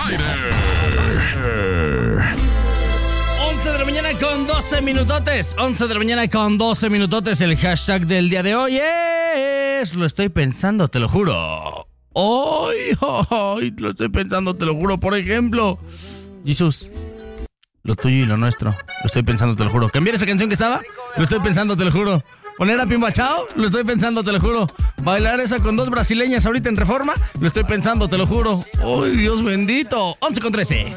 11 de la mañana con 12 minutotes. 11 de la mañana con 12 minutotes. El hashtag del día de hoy es... Lo estoy pensando, te lo juro. Hoy, lo estoy pensando, te lo juro. Por ejemplo, Jesús, lo tuyo y lo nuestro. Lo estoy pensando, te lo juro. Cambiar esa canción que estaba. Lo estoy pensando, te lo juro. Poner a Pimba Chao, lo estoy pensando, te lo juro. Bailar esa con dos brasileñas ahorita en Reforma, lo estoy pensando, te lo juro. ¡Ay, Dios bendito! 11 con 13.